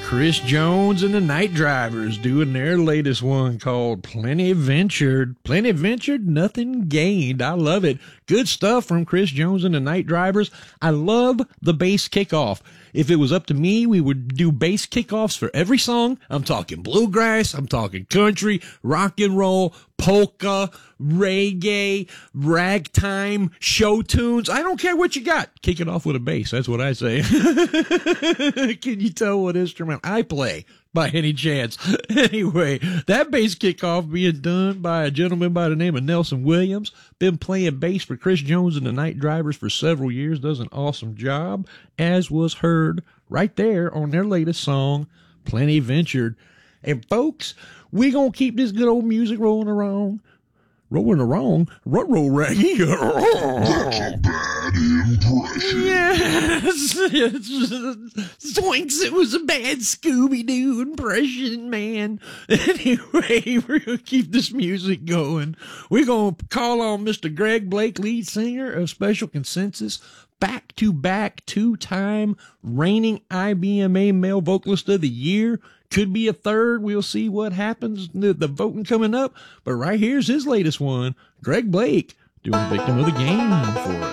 Chris Jones and the Night Drivers doing their latest one called Plenty Ventured. Plenty Ventured, nothing gained. I love it. Good stuff from Chris Jones and the Night Drivers. I love the bass kickoff. If it was up to me, we would do bass kickoffs for every song. I'm talking bluegrass, I'm talking country, rock and roll, polka, reggae, ragtime, show tunes. I don't care what you got. Kick it off with a bass. That's what I say. Can you tell what instrument I play by any chance? Anyway, that bass kickoff being done by a gentleman by the name of Nelson Williams. Been playing bass for Chris Jones and the Night Drivers for several years. Does an awesome job, as was heard right there on their latest song, Plenty Ventured. And folks, we gonna keep this good old music rolling along. Rut-roll raggy. That's a bad impression. Yes. Zoinks, it was a bad Scooby-Doo impression, man. Anyway, we're going to keep this music going. We're going to call on Mr. Greg Blake, lead singer of Special Consensus, back-to-back two-time reigning IBMA Male Vocalist of the Year. Could be a third. We'll see what happens. The voting coming up. But right here's his latest one. Greg Blake doing Victim of the Game for us.